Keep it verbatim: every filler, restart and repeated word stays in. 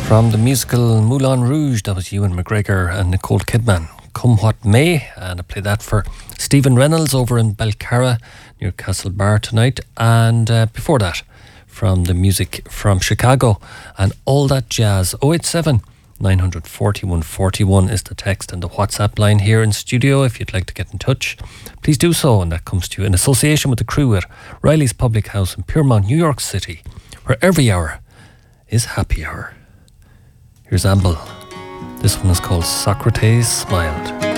From the musical Moulin Rouge, that was Ewan McGregor and Nicole Kidman. Come What May, and I played that for Stephen Reynolds over in Belcarra, Newcastle Bar tonight. And uh, before that, from the music from Chicago and All That Jazz. oh eight seven, nine four one, four one is the text, and the WhatsApp line here in studio if you'd like to get in touch. Please do so, and that comes to you in association with the crew at Riley's Public House in Piermont, New York City, where every hour is happy hour. Here's Amble. This one is called Socrates Smiled.